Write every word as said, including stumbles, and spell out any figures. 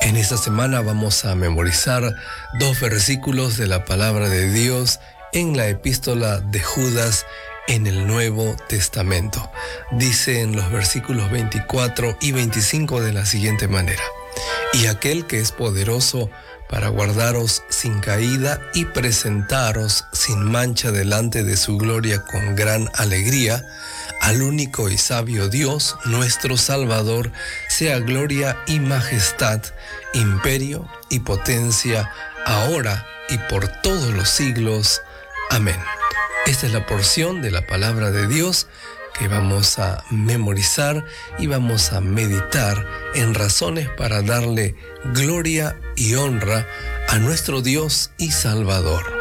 En esta semana vamos a memorizar dos versículos de la palabra de Dios en la epístola de Judas en el Nuevo Testamento. Dice en los versículos veinticuatro y veinticinco de la siguiente manera: y aquel que es poderoso para guardaros sin caída y presentaros sin mancha delante de su gloria con gran alegría, al único y sabio Dios, nuestro Salvador, sea gloria y majestad, imperio y potencia, ahora y por todos los siglos. Amén. Esta es la porción de la palabra de Dios que vamos a memorizar y vamos a meditar en razones para darle gloria y honra a nuestro Dios y Salvador.